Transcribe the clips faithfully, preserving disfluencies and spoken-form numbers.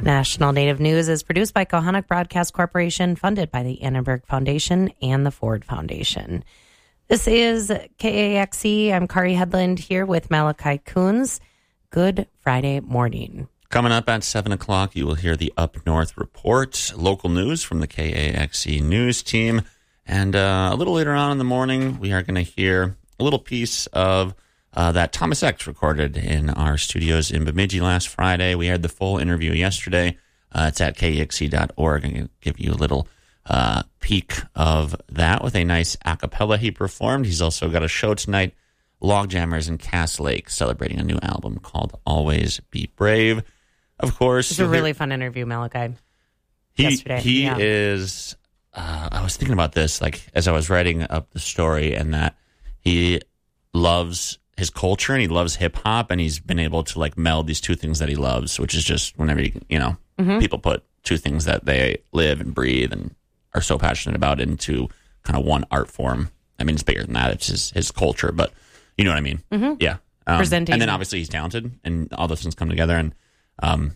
National Native News is produced by Kohanak Broadcast Corporation, funded by the Annenberg Foundation and the Ford Foundation. This is K A X E. I'm Kari Headland here with Malachi Coons. Good Friday morning. Coming up at seven o'clock, you will hear the Up North Report, local news from the K A X E news team. And uh, a little later on in the morning, we are going to hear a little piece of uh, that Thomas X recorded in our studios in Bemidji last Friday. We had the full interview yesterday. Uh, it's at K A X E dot org. I'm going to give you a little uh, peek of that with a nice a cappella he performed. He's also got a show tonight, Logjammers in Cass Lake, celebrating a new album called Always Be Brave. Of course. It's a really fun interview, Malachi. He, yesterday. He yeah. is, uh, I was thinking about this, like, as I was writing up the story, and that he loves his culture and he loves hip hop, and he's been able to, like, meld these two things that he loves, which is just whenever, you, you know, mm-hmm. people put two things that they live and breathe and are so passionate about into kind of one art form. I mean, it's bigger than that. It's his, his culture, but you know what I mean? Mm-hmm. Yeah. Um, Presentation. And then obviously he's talented, and all those things come together, and um,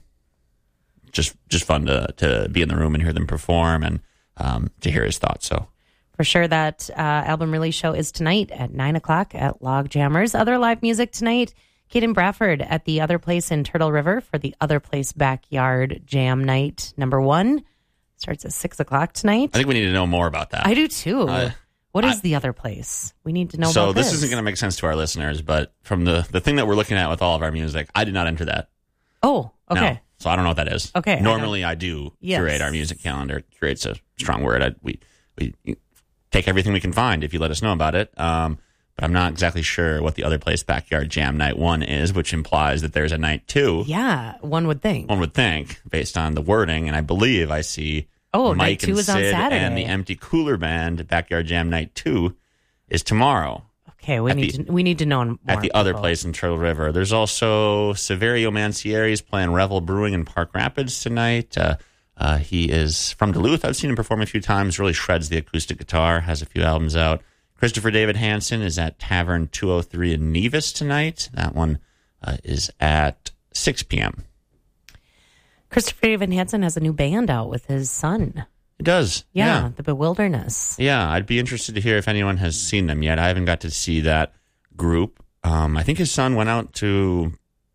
just just fun to, to be in the room and hear them perform, and um, to hear his thoughts. So for sure, that uh, album release show is tonight at nine o'clock at Logjammers. Other live music tonight, Kaden Bradford at the Other Place in Turtle River for the Other Place Backyard Jam Night number one. Starts at six o'clock tonight. I think we need to know more about that. I do too. Uh, what is I, the Other Place? We need to know so about this. So this isn't going to make sense to our listeners, but from the, the thing that we're looking at with all of our music, I did not enter that. Oh, okay. No, so I don't know what that is. Okay. Normally I, I do yes. curate our music calendar. Curate's a strong word. I, we, we take everything we can find if you let us know about it. Um, but I'm not exactly sure what the Other Place Backyard Jam Night one is, which implies that there's a night two. Yeah, one would think. One would think, based on the wording. And I believe I see oh, Mike night two and is on Sid Saturday. and the Empty Cooler Band Backyard Jam Night two is tomorrow. Okay, we need the, to we need to know more. At the Other Place in Turtle River. There's also Severio Mancieri's playing Revel Brewing in Park Rapids tonight. Uh, uh, he is from Duluth. I've seen him perform a few times. Really shreds the acoustic guitar. Has a few albums out. Christopher David Hansen is at Tavern two oh three in Nevis tonight. That one uh, is at six p.m. Christopher David Hansen has a new band out with his son. It does. Yeah, yeah, The Bewilderness. Yeah, I'd be interested to hear if anyone has seen them yet. I haven't got to see that group. Um, I think his son went out to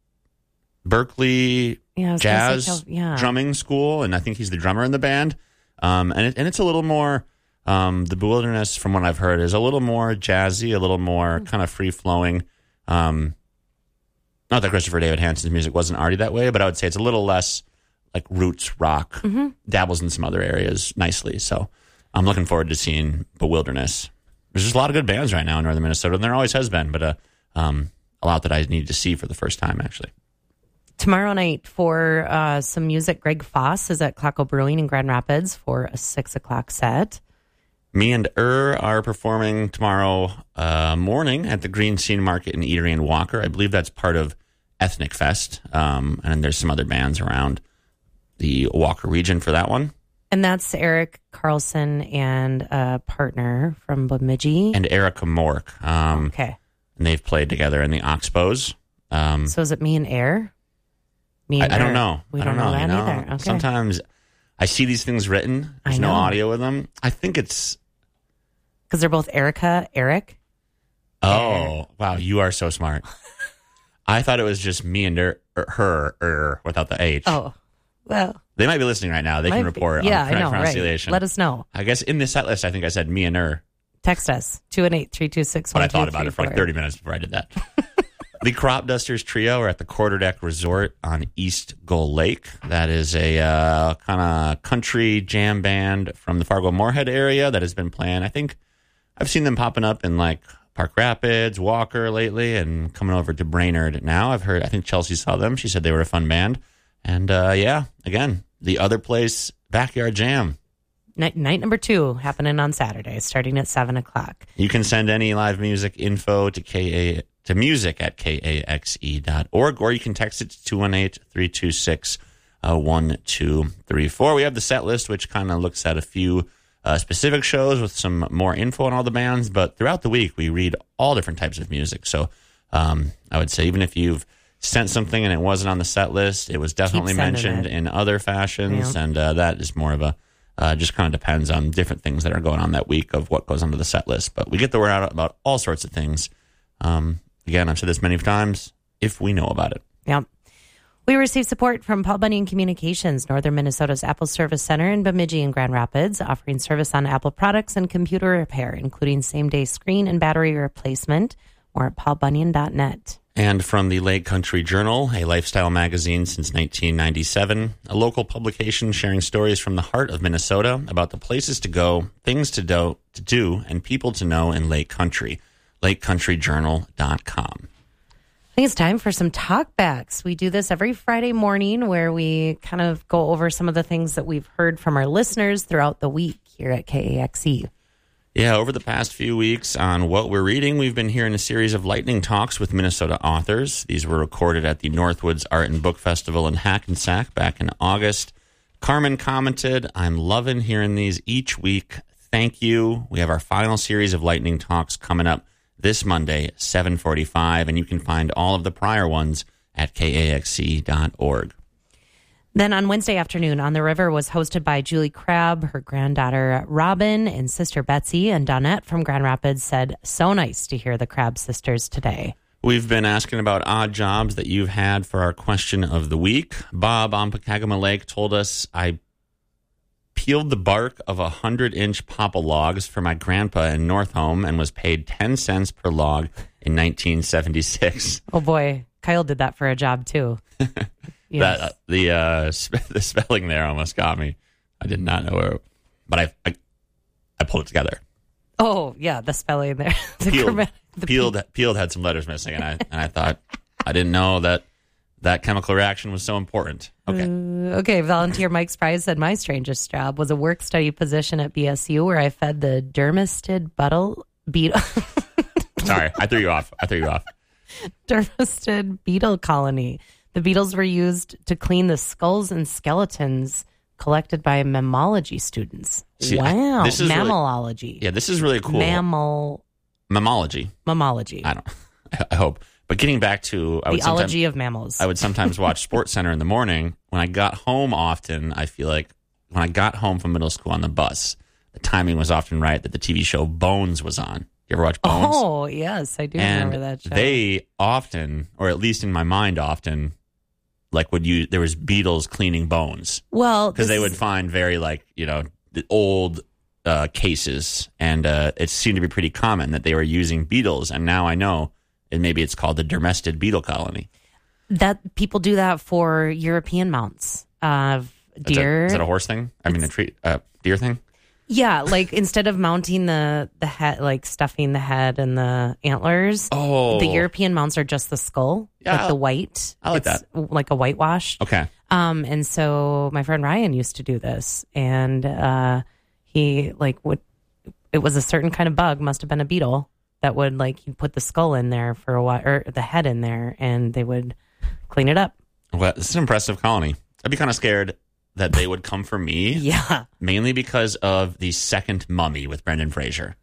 Berkeley yeah, Jazz say, yeah. drumming school, and I think he's the drummer in the band. Um, and, it, and it's a little more, um, The Bewilderness, from what I've heard, is a little more jazzy, a little more kind of free-flowing. Um, not that Christopher David Hansen's music wasn't already that way, but I would say it's a little less like roots rock, mm-hmm. dabbles in some other areas nicely. So I'm looking forward to seeing Bewilderness. There's just a lot of good bands right now in northern Minnesota, and there always has been, but uh, um, a lot that I need to see for the first time, actually. Tomorrow night for uh, some music, Greg Foss is at Claco Brewing in Grand Rapids for a six o'clock set. Me and Ur are performing tomorrow uh, morning at the Green Scene Market and Eatery in Walker. I believe that's part of Ethnic Fest, um, and there's some other bands around the Walker region for that one. And that's Eric Carlson and a partner from Bemidji. And Erica Mork. Um, okay. And they've played together in the Oxbows. Um, so is it Me and Air? Me and I, I don't Air. know. We I don't, don't know, know that you know? either. Okay. Sometimes I see these things written. There's I no know. audio with them. I think it's... Because they're both Erica, Eric. Oh, and... wow. You are so smart. I thought it was just me and her, her, her without the H. Oh. Well, they might be listening right now. They can report be. Yeah, on the I know, pronunciation. right. Let us know. I guess in the set list, I think I said me and her. Text us, two one eight, three two six, But one I two thought about three it for four. like thirty minutes before I did that. The Crop Dusters Trio are at the Quarterdeck Resort on East Gull Lake. That is a uh, kind of country jam band from the Fargo-Moorhead area that has been playing. I think I've seen them popping up in like Park Rapids, Walker lately, and coming over to Brainerd now. I've heard, I think Chelsea saw them. She said they were a fun band. And uh, yeah, again, the Other Place Backyard Jam. Night, night number two happening on Saturday, starting at seven o'clock. You can send any live music info to K A to music at K A X E dot org, or you can text it to two one eight, three two six, one two three four. We have the set list, which kind of looks at a few uh, specific shows with some more info on all the bands, but throughout the week, we read all different types of music. So um, I would say even if you've sent something and it wasn't on the set list, it was definitely mentioned it. in other fashions, Yeah. and uh, that is more of a, uh, just kind of depends on different things that are going on that week of what goes onto the set list. But we get the word out about all sorts of things. Um, again, I've said this many times, if we know about it. Yeah. We received support from Paul Bunyan Communications, Northern Minnesota's Apple Service Center in Bemidji and Grand Rapids, offering service on Apple products and computer repair, including same-day screen and battery replacement. More at paul bunyan dot net. And from the Lake Country Journal, a lifestyle magazine since nineteen ninety-seven, a local publication sharing stories from the heart of Minnesota about the places to go, things to do, to do and people to know in Lake Country. lake country journal dot com. I think it's time for some talkbacks. We do this every Friday morning where we kind of go over some of the things that we've heard from our listeners throughout the week here at K A X E. Yeah, over the past few weeks on What We're Reading, we've been hearing a series of lightning talks with Minnesota authors. These were recorded at the Northwoods Art and Book Festival in Hackensack back in August. Carmen commented, "I'm loving hearing these each week. Thank you. We have our final series of lightning talks coming up this Monday, seven forty-five, and you can find all of the prior ones at K A X C dot org. Then on Wednesday afternoon, On the River was hosted by Julie Crabb, her granddaughter Robin, and sister Betsy. And Donette from Grand Rapids said, "So nice to hear the Crabb sisters today." We've been asking about odd jobs that you've had for our question of the week. Bob on Pekagama Lake told us, "I peeled the bark of a hundred-inch papa logs for my grandpa in North Home and was paid ten cents per log in nineteen seventy-six. Oh boy, Kyle did that for a job too. Yes. That uh, the uh, sp- the spelling there almost got me. I did not know where, but I I, I pulled it together. Oh yeah, the spelling there. The Peeled, grammat- the peeled, pe- peeled had some letters missing, and I and I thought I didn't know that that chemical reaction was so important. Okay. Uh, okay, volunteer Mike Spry said, "My strangest job was a work study position at B S U where I fed the dermestid beetle beetle Sorry, I threw you off. I threw you off. dermestid beetle colony. The beetles were used to clean the skulls and skeletons collected by mammalogy students." See, I- wow, this is really- mammalogy. Yeah, this is really cool. Mammal Mammalogy. mammalogy. I don't. I hope. But getting back to, I the would sometimes, ology of mammals. I would sometimes watch Sports Center in the morning. When I got home, often I feel like when I got home from middle school on the bus, the timing was often right that the T V show Bones was on. You ever watch Bones? Oh yes, I do and remember that show. they often, or at least in my mind, often like would you there was beetles cleaning bones well, because this they would is- find very like you know the old uh, cases, and uh, it seemed to be pretty common that they were using beetles. And now I know, and maybe it's called the dermestid beetle colony. that people do that for European mounts of That's a- deer. is that a horse thing? I mean, a tree, uh, deer thing? Yeah, like instead of mounting the the head, like stuffing the head and the antlers. Oh, The European mounts are just the skull, Yeah, like the white. I like It's like a whitewash. Okay. Um, and so my friend Ryan used to do this, and uh, he like would. It was a certain kind of bug, must have been a beetle that would like he'd put the skull in there for a while, or the head in there, and they would clean it up. Well, this is an impressive colony. I'd be kind of scared that they would come for me, Yeah, mainly because of the second Mummy with Brendan Fraser.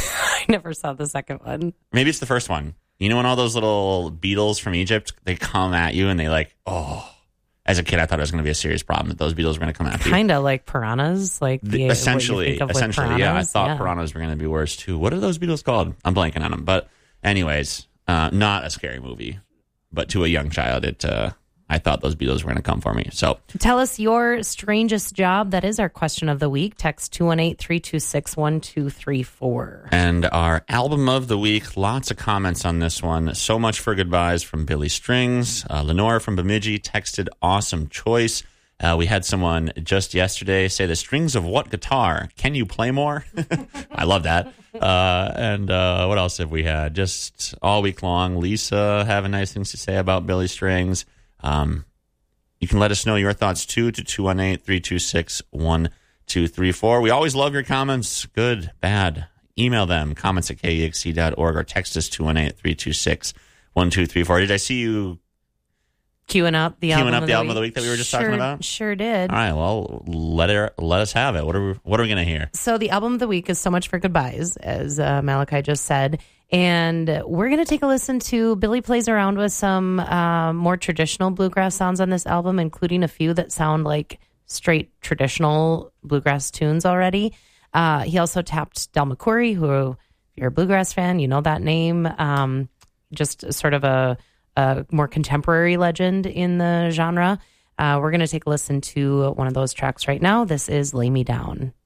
I never saw the second one. Maybe it's the first one. You know when all those little beetles from Egypt, they come at you and they like, oh. As a kid, I thought it was going to be a serious problem that those beetles were going to come after you. Kind of like piranhas, like The- the, what you essentially, think of with essentially, yeah. I piranhas. thought Yeah. piranhas were going to be worse too. What are those beetles called? I'm blanking on them. But anyways, uh, not a scary movie. But to a young child, it uh, I thought those beetles were going to come for me. So Tell us your strangest job. That is our question of the week. Text two one eight, three two six, one two three four. And our album of the week, lots of comments on this one. So Much for Goodbyes from Billy Strings. Uh, Lenore from Bemidji texted, awesome choice. Uh, we had someone just yesterday say, the strings of what guitar? Can you play more? I love that. Uh, and uh, what else have we had? Just all week long, Lisa having nice things to say about Billy Strings. Um, you can let us know your thoughts too to two one eight, three two six, one two three four. We always love your comments, good, bad. Email them, comments at K E X C dot org, or text us two one eight, three two six, one two three four. Did I see you Queuing up the Queuing album, up of, the the album week. of the week that we were just sure, talking about? Sure did. All right, well, let it, let us have it. What are we, what are we going to hear? So the album of the week is So Much for Goodbyes, as uh, Malachi just said. And we're going to take a listen to, Billy plays around with some uh, more traditional bluegrass sounds on this album, including a few that sound like straight traditional bluegrass tunes already. Uh, he also tapped Del McCoury, who, if you're a bluegrass fan, you know that name. Um, just sort of a, a more contemporary legend in the genre. Uh, we're going to take a listen to one of those tracks right now. This is Lay Me Down.